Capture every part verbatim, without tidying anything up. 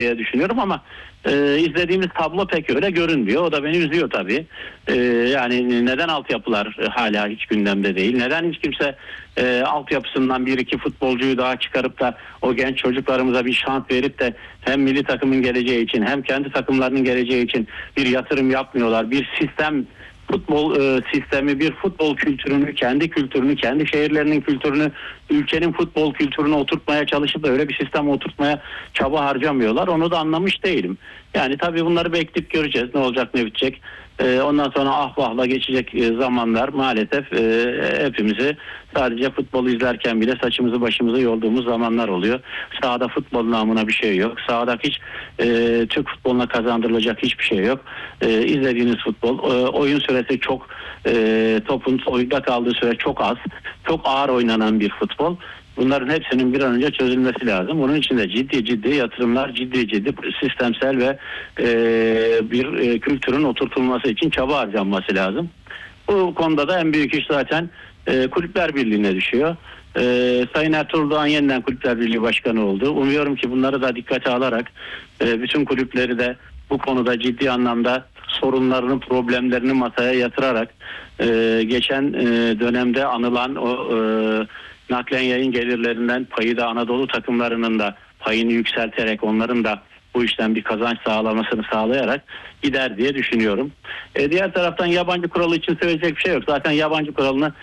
diye düşünüyorum ama e, izlediğimiz tablo pek öyle görünmüyor. O da beni üzüyor tabii. E, yani neden altyapılar hala hiç gündemde değil? Neden hiç kimse e, altyapısından bir iki futbolcuyu daha çıkarıp da o genç çocuklarımıza bir şans verip de hem milli takımın geleceği için hem kendi takımlarının geleceği için bir yatırım yapmıyorlar? Bir sistem futbol e, sistemi, bir futbol kültürünü, kendi kültürünü, kendi şehirlerinin kültürünü, ülkenin futbol kültürünü oturtmaya çalışıp da öyle bir sistem oturtmaya çaba harcamıyorlar. Onu da anlamış değilim. Yani tabii bunları bekleyip göreceğiz. Ne olacak, ne bitecek. E, ondan sonra ah vahla geçecek e, zamanlar maalesef e, hepimizi sadece futbolu izlerken bile saçımızı başımızı yolduğumuz zamanlar oluyor. Sahada futbol namına bir şey yok. Sahada hiç e, Türk futboluna kazandırılacak hiçbir şey yok. E, izlediğiniz futbol, e, oyun süresi çok, e, topun oyunda kaldığı süre çok az. Çok ağır oynanan bir futbol. Bunların hepsinin bir an önce çözülmesi lazım. Bunun için de ciddi ciddi yatırımlar, ciddi ciddi sistemsel ve e, bir e, kültürün oturtulması için çaba harcanması lazım. Bu konuda da en büyük iş zaten e, Kulüpler Birliği'ne düşüyor. E, Sayın Ertuğrul Doğan yeniden Kulüpler Birliği Başkanı oldu. Umuyorum ki bunları da dikkate alarak e, bütün kulüpleri de bu konuda ciddi anlamda sorunlarını, problemlerini masaya yatırarak e, geçen e, dönemde anılan o e, naklen yayın gelirlerinden payı da Anadolu takımlarının da payını yükselterek onların da bu işten bir kazanç sağlamasını sağlayarak gider diye düşünüyorum. E, diğer taraftan yabancı kuralı için söyleyecek bir şey yok. Zaten yabancı kuralını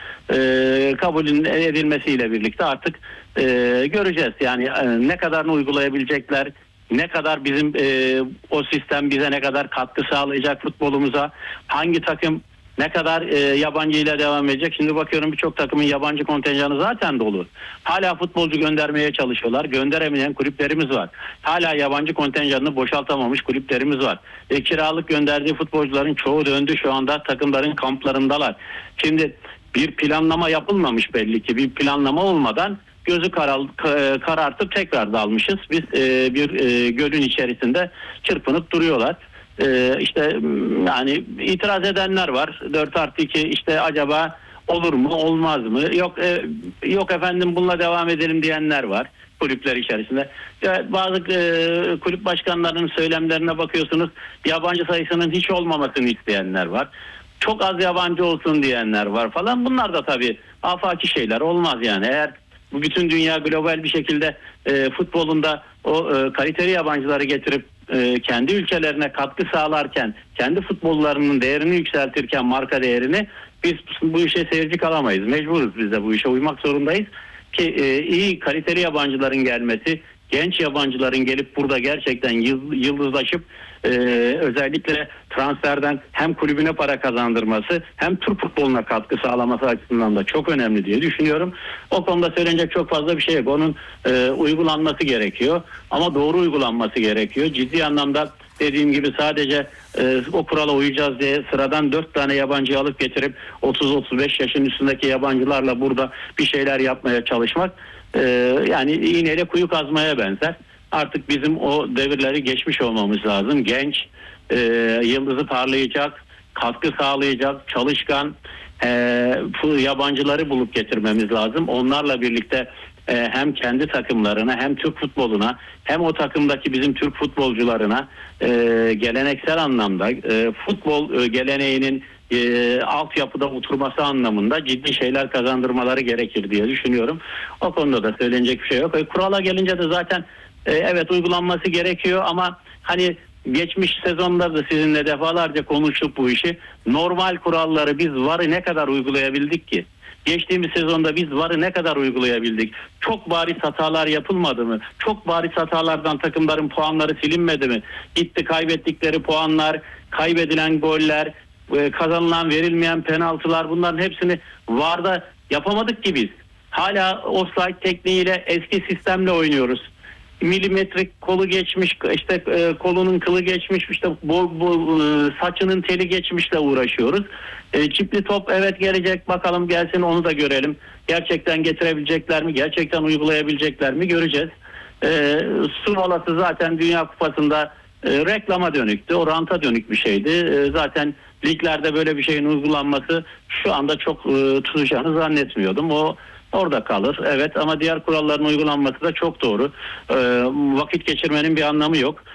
e, kabul edilmesiyle birlikte artık e, göreceğiz. Yani e, ne kadarını uygulayabilecekler, ne kadar bizim e, o sistem bize ne kadar katkı sağlayacak futbolumuza, hangi takım ne kadar e, yabancı ile devam edecek. Şimdi bakıyorum birçok takımın yabancı kontenjanı zaten dolu. Hala futbolcu göndermeye çalışıyorlar. Gönderemeyen kulüplerimiz var. Hala yabancı kontenjanını boşaltamamış kulüplerimiz var. E, kiralık gönderdiği futbolcuların çoğu döndü, şu anda takımların kamplarındalar. Şimdi bir planlama yapılmamış belli ki. Bir planlama olmadan gözü karal, karartıp tekrar dalmışız. Biz e, bir e, gölün içerisinde çırpınıp duruyorlar. Ee, işte yani itiraz edenler var. dört artı iki işte acaba olur mu olmaz mı? Yok e, yok efendim bununla devam edelim diyenler var kulüpler içerisinde. Ya, bazı e, kulüp başkanlarının söylemlerine bakıyorsunuz, yabancı sayısının hiç olmamasını isteyenler var. Çok az yabancı olsun diyenler var falan. Bunlar da tabii afaki şeyler, olmaz yani. Eğer bu bütün dünya global bir şekilde e, futbolunda o e, kaliteli yabancıları getirip e, kendi ülkelerine katkı sağlarken, kendi futbollarının değerini yükseltirken, marka değerini, biz bu işe seyirci kalamayız. Mecburuz biz de bu işe uymak zorundayız ki e, iyi kaliteli yabancıların gelmesi, genç yabancıların gelip burada gerçekten yıldızlaşıp e, özellikle transferden hem kulübüne para kazandırması hem Türk futboluna katkı sağlaması açısından da çok önemli diye düşünüyorum. O konuda söylenecek çok fazla bir şey yok. Onun e, uygulanması gerekiyor ama doğru uygulanması gerekiyor. Ciddi anlamda dediğim gibi sadece e, o kurala uyacağız diye sıradan dört tane yabancı alıp getirip otuz otuz beş yaşın üstündeki yabancılarla burada bir şeyler yapmaya çalışmak e, yani iğneyle kuyu kazmaya benzer. Artık bizim o devirleri geçmiş olmamız lazım. Genç, e, yıldızı parlayacak, katkı sağlayacak, çalışkan e, yabancıları bulup getirmemiz lazım. Onlarla birlikte e, hem kendi takımlarına hem Türk futboluna hem o takımdaki bizim Türk futbolcularına e, geleneksel anlamda e, futbol e, geleneğinin e, altyapıda oturması anlamında ciddi şeyler kazandırmaları gerekir diye düşünüyorum. O konuda da söylenecek bir şey yok. E, kurala gelince de zaten e, evet uygulanması gerekiyor ama hani geçmiş sezonlarda sizinle defalarca konuştuk bu işi. Normal kuralları biz varı ne kadar uygulayabildik ki? Geçtiğimiz sezonda biz varı ne kadar uygulayabildik? Çok bariz hatalar yapılmadı mı? Çok bariz hatalardan takımların puanları silinmedi mi? Gitti kaybettikleri puanlar, kaybedilen goller, kazanılan verilmeyen penaltılar, bunların hepsini varda yapamadık ki biz. Hala offside tekniğiyle, eski sistemle oynuyoruz. Milimetrik kolu geçmiş, işte e, kolunun kılı geçmiş, işte bu, bu e, saçının teli geçmişle uğraşıyoruz. E, çipli top evet gelecek, bakalım gelsin onu da görelim. Gerçekten getirebilecekler mi? Gerçekten uygulayabilecekler mi? Göreceğiz. E, su molası zaten Dünya Kupası'nda e, reklama dönüktü. O ranta dönük bir şeydi. E, zaten liglerde böyle bir şeyin uygulanması şu anda çok e, tutacağını zannetmiyordum. O orada kalır. Evet, ama diğer kuralların uygulanması da çok doğru. E, vakit geçirmenin bir anlamı yok.